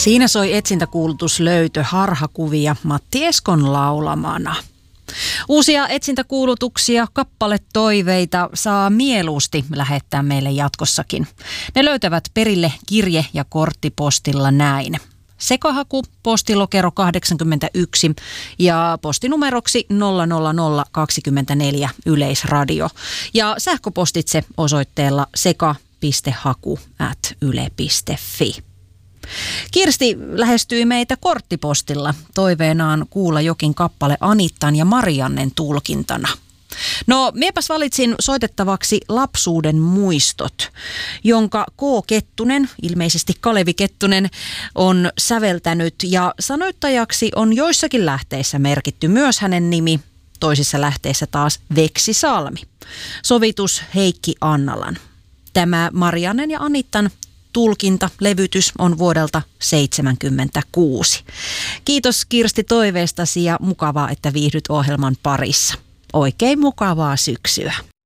Siinä soi etsintäkuulutuslöytö Harhakuvia Matti Eskon laulamana. Uusia etsintäkuulutuksia, kappaletoiveita saa mieluusti lähettää meille jatkossakin. Ne löytävät perille kirje- ja korttipostilla näin. Sekahaku, postilokero 81 ja postinumeroksi 00024 Yleisradio. Ja sähköpostitse osoitteella seka.haku@yle.fi. Kirsti lähestyi meitä korttipostilla toiveenaan kuulla jokin kappale Anittan ja Mariannen tulkintana. No, miepäs valitsin soitettavaksi Lapsuuden muistot, jonka K. Kettunen, ilmeisesti Kalevi Kettunen, on säveltänyt ja sanoittajaksi on joissakin lähteissä merkitty myös hänen nimi, toisissa lähteissä taas Veksi Salmi. Sovitus Heikki Annalan. Tämä Mariannen ja Anittan tulkinta, levytys on vuodelta 1976. Kiitos Kirsti toiveestasi ja mukavaa, että viihdyt ohjelman parissa. Oikein mukavaa syksyä.